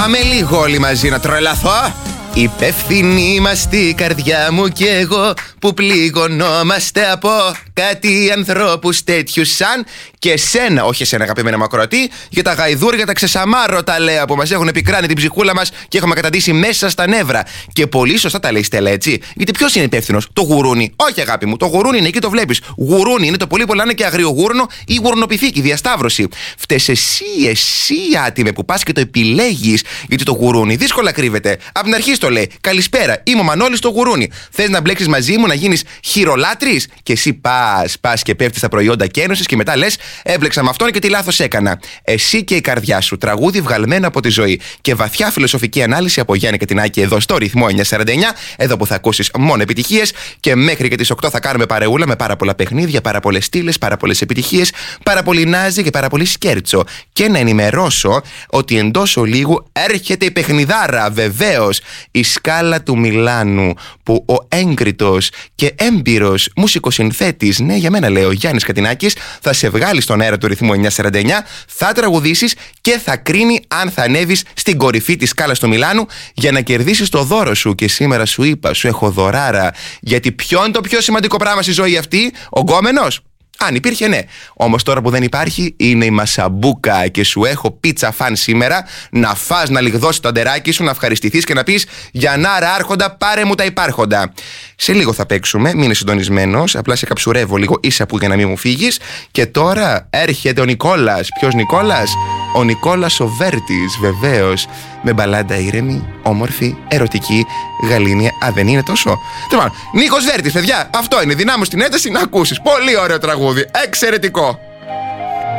Πάμε λίγο όλοι μαζί να τρελαθώ. Υπεύθυνοι είμαστε η καρδιά μου και εγώ, που πληγωνόμαστε από κάτι ανθρώπους τέτοιους σαν και εσένα. Όχι εσένα, αγαπημένα μακροατή, για τα γαϊδούρια, τα ξεσαμάρωτα λέω, που μας έχουν επικράνει την ψυχούλα μας και έχουμε καταντήσει μέσα στα νεύρα. Και πολύ σωστά τα λέει Στέλλα, έτσι. Γιατί ποιος είναι υπεύθυνος? Το γουρούνι. Όχι, αγάπη μου, το γουρούνι είναι εκεί, το βλέπεις. Γουρούνι είναι το πολύ πολλά, είναι και αγριογούρνο ή γουρνοπιθήκη, διασταύρωση. Φταίς εσύ άτιμε που πας και το επιλέγεις, γιατί το γουρούνι δύσκολα κρύβεται. Απ' την αρχή το λέει. Καλησπέρα, είμαι ο Μανώλης το γουρούνι. Θες να μπλέξεις μαζί μου, να γίνεις χειρολάτρης? Και εσύ πας και πέφτεις στα προϊόντα κένωσης και μετά λες, έμπλεξα με αυτόν και τι λάθος έκανα. Εσύ και η καρδιά σου, τραγούδι βγαλμένο από τη ζωή. Και βαθιά φιλοσοφική ανάλυση από Γιάννη Κατινάκη εδώ στο ρυθμό 949. Εδώ που θα ακούσεις μόνο επιτυχίες. Και μέχρι και τις 8 θα κάνουμε παρεούλα με πάρα πολλά παιχνίδια, πάρα πολλές στήλες, πάρα πολλές επιτυχίες, πάρα πολύ νάζι και πάρα πολύ σκέρτσο. Και να ενημερώσω ότι εντός ολίγου έρχεται η παιχνιδάρα, βεβαίως. Η Σκάλα του Μιλάνου, που ο έγκριτος και έμπειρος μουσικοσυνθέτης, ναι, για μένα λέω, Γιάννης Κατινάκης, θα σε βγάλει στον αέρα του ρυθμού 949, θα τραγουδήσεις και θα κρίνει αν θα ανέβεις στην κορυφή της Σκάλας του Μιλάνου για να κερδίσεις το δώρο σου. Και σήμερα σου είπα, σου έχω δωράρα, γιατί ποιο είναι το πιο σημαντικό πράγμα στη ζωή αυτή? Ο γκόμενος? Αν υπήρχε, ναι. Όμως τώρα που δεν υπάρχει, είναι η Μασαμπούκα. Και σου έχω πίτσα φαν σήμερα. Να φας, να λιγδώσεις το αντεράκι σου, να ευχαριστηθείς και να πεις Γιαννάρα Άρχοντα, πάρε μου τα υπάρχοντα. Σε λίγο θα παίξουμε, μείνε συντονισμένος. Απλά σε καψουρεύω λίγο ίσα που για να μην μου φύγεις. Και τώρα έρχεται ο Νικόλας. Ποιος Νικόλας? Ο Νικόλας ο Βέρτης, βεβαίως. Με μπαλάντα ήρεμη, όμορφη, ερωτική, γαλήνια. Α, δεν είναι τόσο? Νίκος Βέρτης, παιδιά, αυτό είναι. Δυνάμω στην ένταση να ακούσεις. Πολύ ωραίο τραγούδι. Εξαιρετικό.